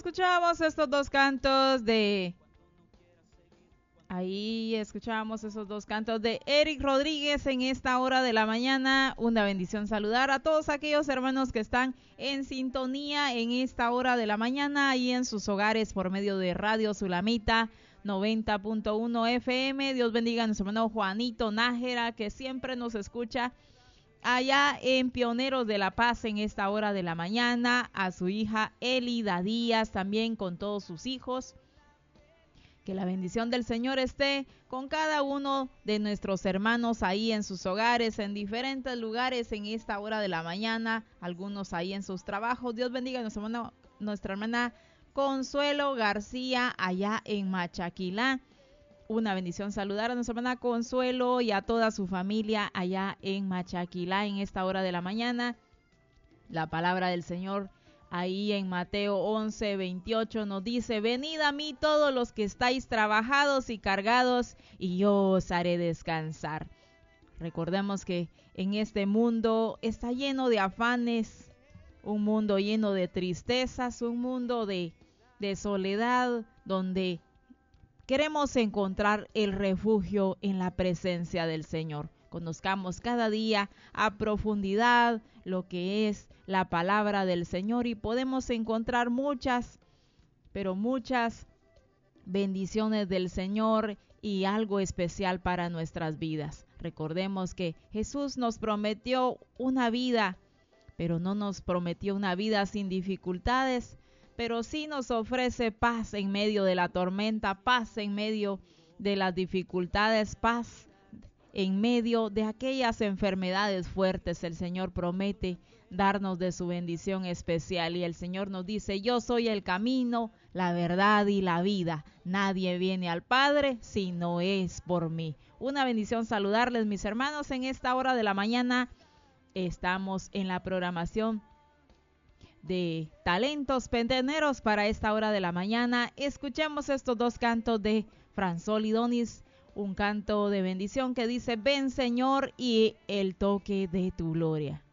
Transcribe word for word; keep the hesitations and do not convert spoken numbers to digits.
escuchábamos estos dos cantos de... Ahí escuchábamos esos dos cantos de Eric Rodríguez en esta hora de la mañana. Una bendición saludar a todos aquellos hermanos que están en sintonía en esta hora de la mañana y en sus hogares por medio de Radio Sulamita noventa punto uno F M. Dios bendiga a nuestro hermano Juanito Nájera, que siempre nos escucha allá en Pioneros de la Paz en esta hora de la mañana. A su hija Elida Díaz también con todos sus hijos. Que la bendición del Señor esté con cada uno de nuestros hermanos ahí en sus hogares, en diferentes lugares en esta hora de la mañana, algunos ahí en sus trabajos. Dios bendiga a nuestra hermana, nuestra hermana Consuelo García allá en Machaquilá. Una bendición saludar a nuestra hermana Consuelo y a toda su familia allá en Machaquilá en esta hora de la mañana. La palabra del Señor ahí en Mateo once veintiocho nos dice: venid a mí todos los que estáis trabajados y cargados, y yo os haré descansar. Recordemos que en este mundo está lleno de afanes, un mundo lleno de tristezas, un mundo de, de soledad, donde queremos encontrar el refugio en la presencia del Señor. Conozcamos cada día a profundidad lo que es la palabra del Señor y podemos encontrar muchas, pero muchas bendiciones del Señor y algo especial para nuestras vidas. Recordemos que Jesús nos prometió una vida, pero no nos prometió una vida sin dificultades, pero sí nos ofrece paz en medio de la tormenta, paz en medio de las dificultades, paz en medio de aquellas enfermedades fuertes. El Señor promete darnos de su bendición especial y el Señor nos dice: yo soy el camino, la verdad y la vida. Nadie viene al Padre si no es por mí. Una bendición saludarles, mis hermanos, en esta hora de la mañana. Estamos en la programación de Talentos Penteneros para esta hora de la mañana. Escuchemos estos dos cantos de Fransol y Donis. Un canto de bendición que dice: ven Señor, y el toque de tu gloria.